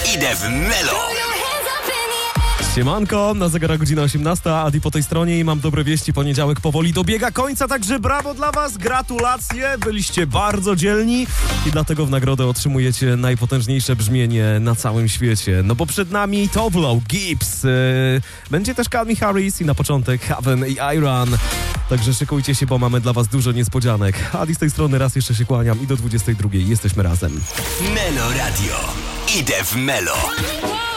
Idę w Melo. Siemanko, na zegarach godzina 18, Adi po tej stronie i mam dobre wieści, poniedziałek powoli dobiega końca, także brawo dla was, gratulacje, byliście bardzo dzielni i dlatego w nagrodę otrzymujecie najpotężniejsze brzmienie na całym świecie. No bo przed nami Toblo, Gibbs, będzie też Calvin Harris i na początek Heaven i Iron. Także szykujcie się, bo mamy dla was dużo niespodzianek. Adi z tej strony raz jeszcze się kłaniam i do 22 jesteśmy razem. Melo Radio. Idę w Melo.